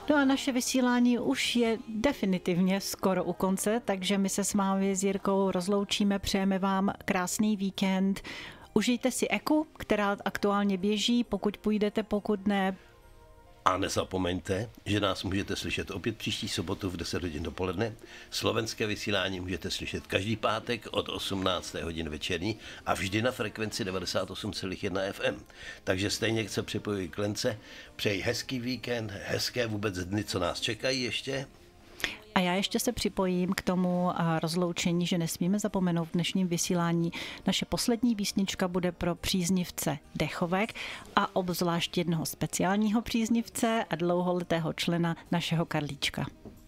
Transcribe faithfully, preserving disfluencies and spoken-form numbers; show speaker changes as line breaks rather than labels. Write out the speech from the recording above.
No a naše vysílání už je definitivně skoro u konce, takže my se s vámi s Jirkou rozloučíme, přejeme vám krásný víkend. Užijte si Eku, která aktuálně běží, pokud půjdete, pokud ne.
A nezapomeňte, že nás můžete slyšet opět příští sobotu v deset hodin dopoledne. Slovenské vysílání můžete slyšet každý pátek od osmnácté hodin večerní a vždy na frekvenci devadesát osm celá jedna F M. Takže stejně, jak se připojují k Lence, přeji hezký víkend, hezké vůbec dny, co nás čekají ještě.
A já ještě se připojím k tomu rozloučení, že nesmíme zapomenout v dnešním vysílání. Naše poslední písnička bude pro příznivce dechovek a obzvlášť jednoho speciálního příznivce a dlouholetého člena našeho Karlíčka.